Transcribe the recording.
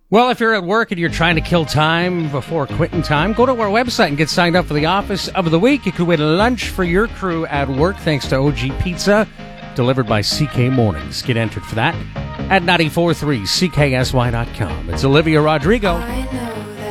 Well, if you're at work and you're trying to kill time before quitting time, go to our website and get signed up for the Office of the Week. You could win lunch for your crew at work thanks to OG Pizza, delivered by CK Mornings. Get entered for that at 943CKSY.com. It's Olivia Rodrigo.